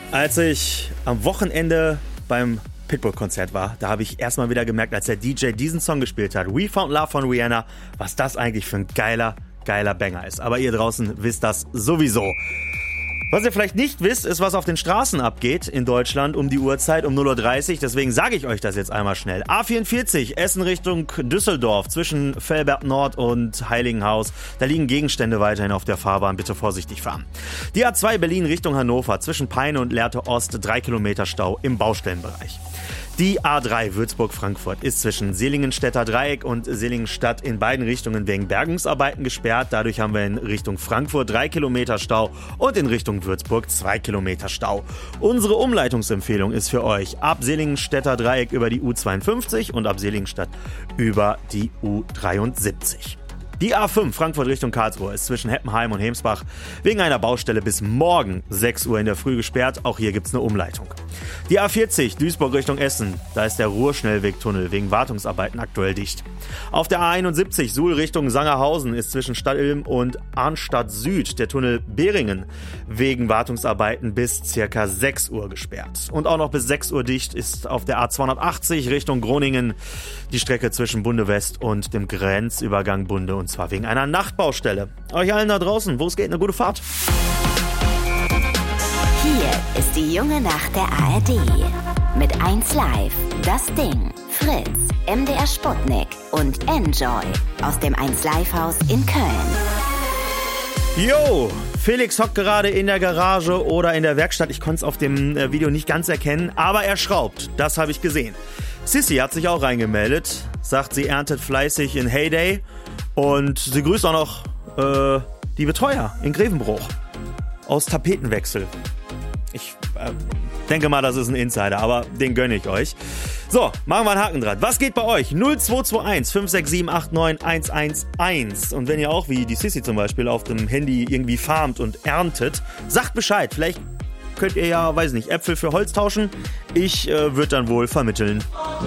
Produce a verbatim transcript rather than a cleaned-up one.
Als ich am Wochenende beim Pitbull-Konzert war, da habe ich erstmal wieder gemerkt, als der D J diesen Song gespielt hat, We Found Love von Rihanna, was das eigentlich für ein geiler, geiler Banger ist. Aber ihr draußen wisst das sowieso. Was ihr vielleicht nicht wisst, ist, was auf den Straßen abgeht in Deutschland um die Uhrzeit, um null Uhr dreißig. Deswegen sage ich euch das jetzt einmal schnell. A vierundvierzig, Essen Richtung Düsseldorf, zwischen Velbert Nord und Heiligenhaus. Da liegen Gegenstände weiterhin auf der Fahrbahn. Bitte vorsichtig fahren. Die A zwei Berlin Richtung Hannover, zwischen Peine und Lehrte Ost, drei Kilometer Stau im Baustellenbereich. Die A drei Würzburg-Frankfurt ist zwischen Seligenstädter Dreieck und Seligenstadt in beiden Richtungen wegen Bergungsarbeiten gesperrt. Dadurch haben wir in Richtung Frankfurt drei Kilometer Stau und in Richtung Würzburg zwei Kilometer Stau. Unsere Umleitungsempfehlung ist für euch ab Seligenstädter Dreieck über die U zweiundfünfzig und ab Seligenstadt über die U dreiundsiebzig. Die A fünf Frankfurt Richtung Karlsruhe ist zwischen Heppenheim und Hemsbach wegen einer Baustelle bis morgen sechs Uhr in der Früh gesperrt. Auch hier gibt's eine Umleitung. Die A vierzig Duisburg Richtung Essen, da ist der Ruhrschnellwegtunnel wegen Wartungsarbeiten aktuell dicht. Auf der A einundsiebzig Suhl Richtung Sangerhausen ist zwischen Stadtilm und Arnstadt Süd der Tunnel Beringen wegen Wartungsarbeiten bis circa sechs Uhr gesperrt. Und auch noch bis sechs Uhr dicht ist auf der A zweihundertachtzig Richtung Groningen die Strecke zwischen Bunde West und dem Grenzübergang Bunde, und zwar wegen einer Nachtbaustelle. Euch allen da draußen, wo es geht, eine gute Fahrt. Hier ist die junge Nacht der A R D. Mit eins Live, Das Ding, Fritz, M D R Sputnik und Enjoy aus dem eins Live Haus in Köln. Jo, Felix hockt gerade in der Garage oder in der Werkstatt. Ich konnte es auf dem Video nicht ganz erkennen, aber er schraubt. Das habe ich gesehen. Sissy hat sich auch reingemeldet, sagt, sie erntet fleißig in Heyday und sie grüßt auch noch äh, die Betreuer in Grevenbruch aus Tapetenwechsel. Ich äh, denke mal, das ist ein Insider, aber den gönne ich euch. So, machen wir einen Haken dran. Was geht bei euch? null zwei zwei eins fünf sechs sieben acht neun eins eins eins. Und wenn ihr auch wie die Sissy zum Beispiel auf dem Handy irgendwie farmt und erntet, sagt Bescheid. Vielleicht könnt ihr ja, weiß nicht, Äpfel für Holz tauschen. Ich äh, würde dann wohl vermitteln.